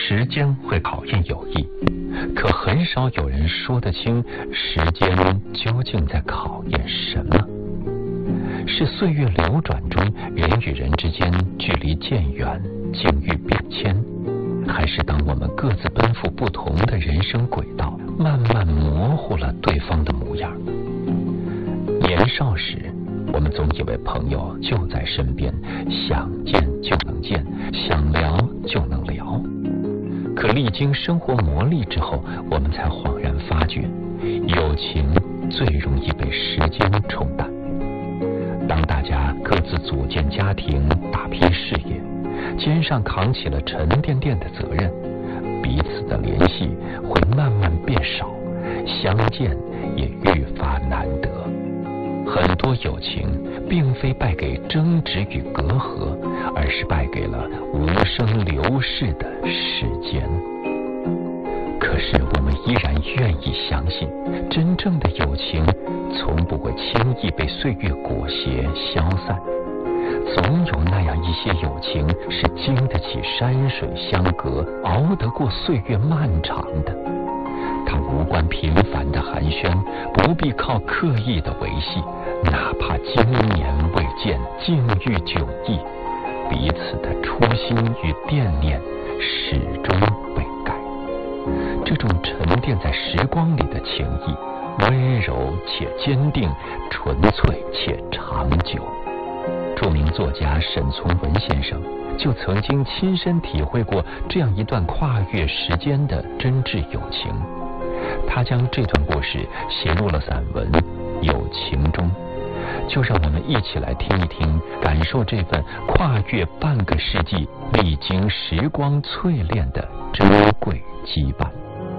时间会考验友谊，可很少有人说得清时间究竟在考验什么。是岁月流转中人与人之间距离渐远，境遇变迁，还是当我们各自奔赴不同的人生轨道，慢慢模糊了对方的模样。年少时，我们总以为朋友就在身边，想见就能见，想聊就能聊。可历经生活磨砺之后，我们才恍然发觉，友情最容易被时间冲淡。当大家各自组建家庭，打拼事业，肩上扛起了沉甸甸的责任，彼此的联系会慢慢变少，相见也愈发难得。很多友情并非败给争执与隔阂，而是败给了无声流逝的时间。可是我们依然愿意相信，真正的友情从不会轻易被岁月裹挟消散。总有那样一些友情是经得起山水相隔，熬得过岁月漫长的。它无关平凡的寒暄，不必靠刻意的维系，哪怕经年未见，境遇迥异，彼此的初心与惦念始终未改。这种沉淀在时光里的情谊，温柔且坚定，纯粹且长久。著名作家沈从文先生就曾经亲身体会过这样一段跨越时间的真挚友情。他将这段故事写入了散文《友情》中，就让我们一起来听一听，感受这份跨越半个世纪、历经时光淬炼的珍贵羁绊。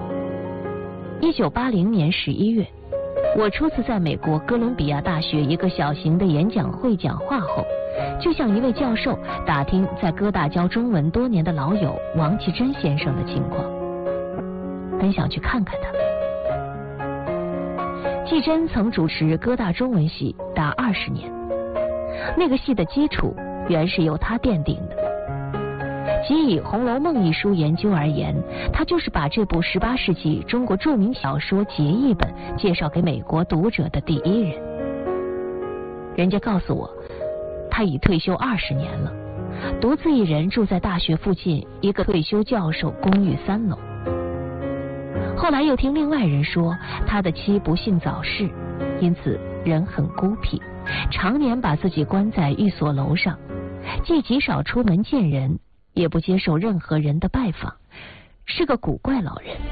1980年11月，我初次在美国哥伦比亚大学一个小型的演讲会讲话后，就向一位教授打听在哥大教中文多年的老友王其珍先生的情况，很想去看看他。季珍曾主持哥大中文系达20年，那个系的基础原是由他奠定的。即以《红楼梦》一书研究而言，他就是把这部18世纪中国著名小说结译本介绍给美国读者的第一人。人家告诉我，他已退休20年了，独自一人住在大学附近一个退休教授公寓3楼。后来又听另外人说，他的妻不幸早逝，因此人很孤僻，常年把自己关在寓所楼上，既极少出门见人，也不接受任何人的拜访，是个古怪老人。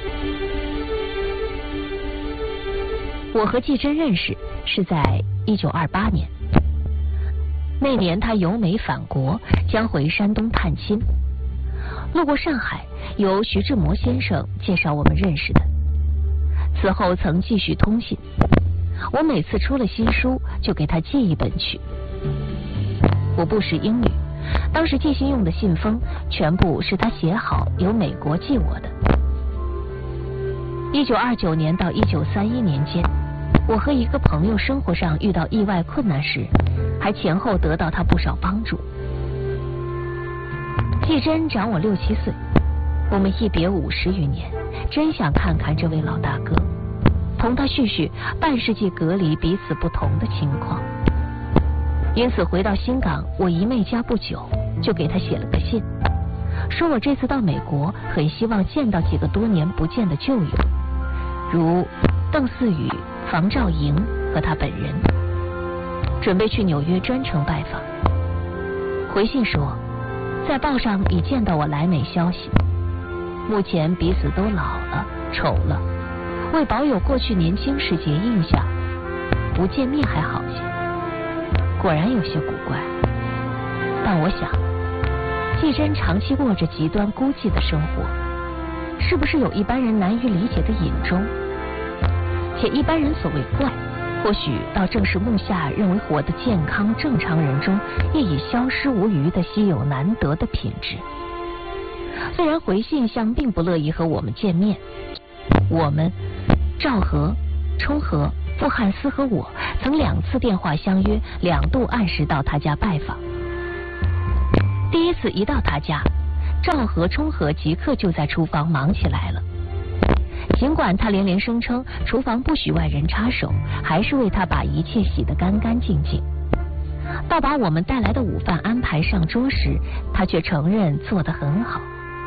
我和季珍认识是在1928年，那年他由美返国，将回山东探亲，路过上海，由徐志摩先生介绍我们认识的。此后曾继续通信，我每次出了新书就给他寄一本去。我不识英语，当时寄信用的信封全部是他写好由美国寄我的。1929年到1931年间，我和一个朋友生活上遇到意外困难时，还前后得到他不少帮助。季珍长我6、7岁，我们一别50余年，真想看看这位老大哥，同他叙叙半世纪隔离彼此不同的情况。因此回到新港我姨妹家不久，就给他写了个信，说我这次到美国很希望见到几个多年不见的旧友，如邓四宇、房兆莹和他本人，准备去纽约专程拜访。回信说，在报上已见到我来美消息，目前彼此都老了、丑了，为保有过去年轻时节印象，不见面还好些。果然有些古怪，但我想，季珍长期过着极端孤寂的生活，是不是有一般人难于理解的隐衷？且一般人所谓怪，或许倒正是目下认为活得健康正常人中亦已消失无余的稀有难得的品质。虽然回信箱并不乐意和我们见面，我们赵和、冲和、傅汉思和我曾2次电话相约，2度按时到他家拜访。第一次一到他家， 赵和、冲和即刻就在厨房忙起来了。尽管他连连声称厨房不许外人插手，还是为他把一切洗得干干净净。到把我们带来的午饭安排上桌时，他却承认做得很好。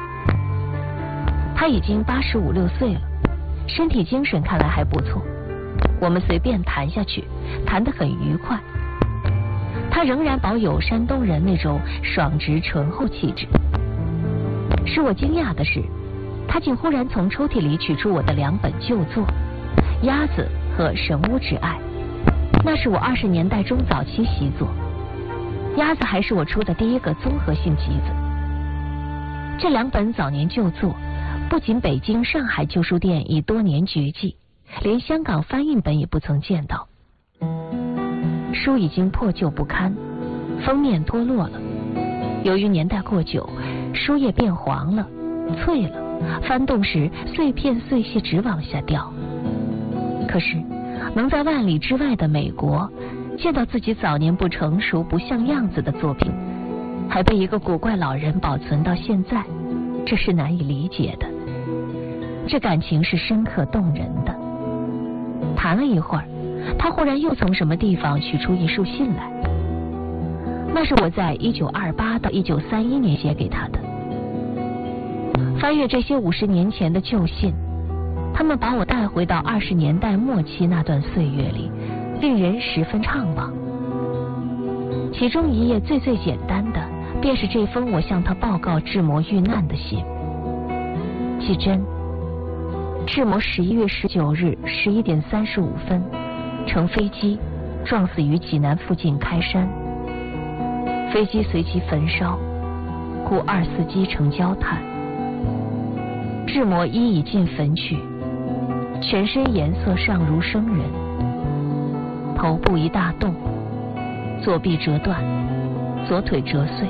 他已经85、6岁了，身体精神看来还不错。我们随便谈下去，谈得很愉快。他仍然保有山东人那种爽直醇厚气质。使我惊讶的是，他竟忽然从抽屉里取出我的2本旧作《鸭子》和《神巫之爱》，那是我20年代中早期习作。《鸭子》还是我出的第一个综合性集子。这2本早年旧作，不仅北京、上海旧书店已多年绝迹，连香港翻印本也不曾见到。书已经破旧不堪，封面脱落了，由于年代过久，书页变黄了、脆了，翻动时碎片碎屑直往下掉。可是能在万里之外的美国见到自己早年不成熟不像样子的作品，还被一个古怪老人保存到现在，这是难以理解的。这感情是深刻动人的。谈了一会儿，他忽然又从什么地方取出一束信来，那是我在1928到1931年写给他的。翻阅这些50年前的旧信，他们把我带回到20年代末期那段岁月里，令人十分怅惘。其中一页最简单的，便是这封我向他报告志摩遇难的信。季真，志摩11月19日11点35分乘飞机撞死于济南附近开山，飞机随即焚烧，故24机成焦炭。志摩衣已尽焚去，全身颜色尚如生人，头部一大洞，左臂折断，左腿折碎。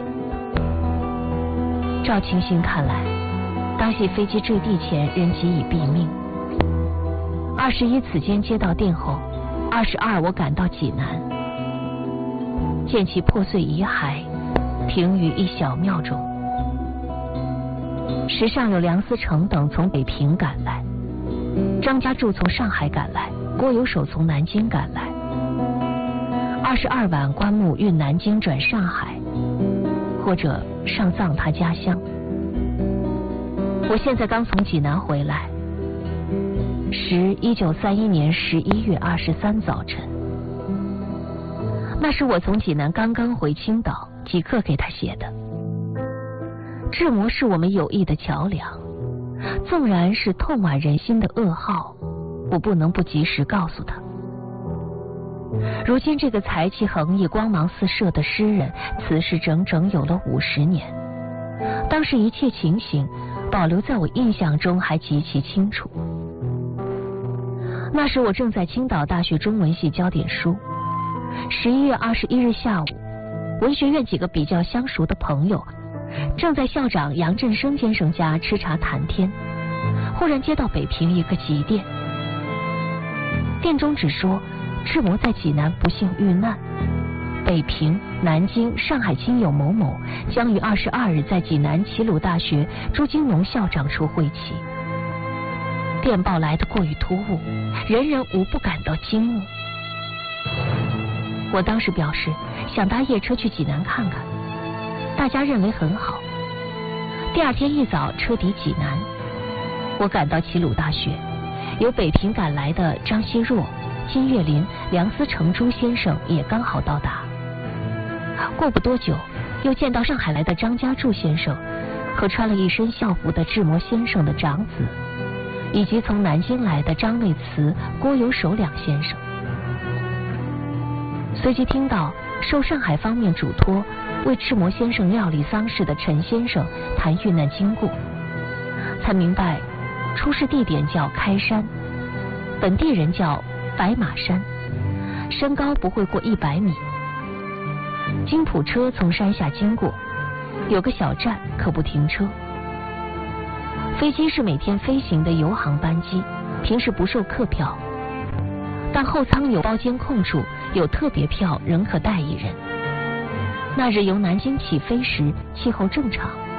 照情形看来，当系飞机坠地前人即已毙命。21此间接到电后，22我赶到济南，见其破碎遗骸停于一小庙中。时上有梁思成等从北平赶来，张家柱从上海赶来，郭有守从南京赶来。22晚棺木运南京转上海，或者上葬他家乡。我现在刚从济南回来，时1931年11月23早晨。那是我从济南刚刚回青岛，即刻给他写的。志摩是我们友谊的桥梁，纵然是痛剜人心的噩耗，我不能不及时告诉他。如今这个才气横溢、光芒四射的诗人，此事整整有了50年。当时一切情形保留在我印象中还极其清楚。那时我正在青岛大学中文系教点书。11月21日下午，文学院几个比较相熟的朋友正在校长杨振声先生家吃茶谈天，忽然接到北平一个急电，电中只说志摩在济南不幸遇难，北平、南京、上海亲友某某将于22日在济南齐鲁大学朱金龙校长处会齐。电报来得过于突兀，人人无不感到惊愕。我当时表示想搭夜车去济南看看，大家认为很好。第二天一早车抵济南，我赶到齐鲁大学，由北平赶来的张奚若、金岳霖、梁思成朱先生也刚好到达。过不多久，又见到上海来的张家柱先生和穿了一身校服的志摩先生的长子，以及从南京来的张内慈、郭有守两先生。随即听到受上海方面嘱托为志摩先生料理丧事的陈先生谈遇难经过，才明白出事地点叫开山，本地人叫白马山，身高不会过100米。津浦车从山下经过，有个小站可不停车。飞机是每天飞行的油航班机，平时不售客票，但后舱有包间空处，有特别票仍可带一人。那日由南京起飞时气候正常，